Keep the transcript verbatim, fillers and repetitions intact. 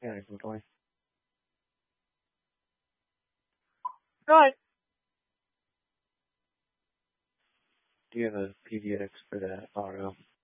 Yeah, totally. Right. Do you have a P D X for that R O?